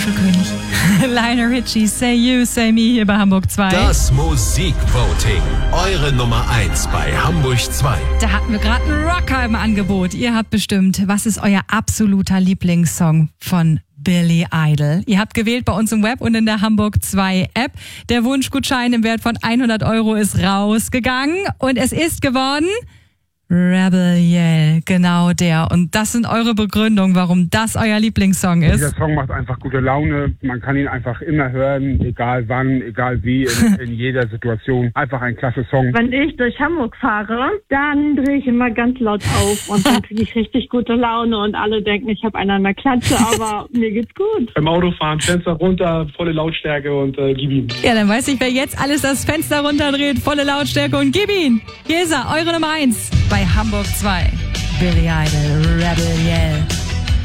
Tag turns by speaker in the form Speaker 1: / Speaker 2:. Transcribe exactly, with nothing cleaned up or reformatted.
Speaker 1: Muschelkönig. Lionel Richie, Say You, Say Me hier bei Hamburg zwei.
Speaker 2: Das Musikvoting. Eure Nummer eins bei Hamburg zwei.
Speaker 1: Da hatten wir gerade einen Rocker im Angebot. Ihr habt bestimmt, was ist euer absoluter Lieblingssong von Billy Idol? Ihr habt gewählt bei uns im Web und in der Hamburg zwei App. Der Wunschgutschein im Wert von hundert Euro ist rausgegangen und es ist geworden Rebel Yell, genau der. Und das sind eure Begründungen, warum das euer Lieblingssong ist.
Speaker 3: Dieser Song macht einfach gute Laune. Man kann ihn einfach immer hören, egal wann, egal wie, in, in jeder Situation. Einfach ein klasse Song.
Speaker 4: Wenn ich durch Hamburg fahre, dann drehe ich immer ganz laut auf und dann kriege ich richtig gute Laune und alle denken, ich habe einen an der Klatsche, aber mir geht's gut.
Speaker 5: Beim Autofahren, Fenster runter, volle Lautstärke und äh, gib ihm.
Speaker 1: Ja, dann weiß ich, wer jetzt alles das Fenster runterdreht, volle Lautstärke und gib ihn. Hier ist er, eure Nummer eins bei Hamburg zwei. Billy Idol, Rebel Yell.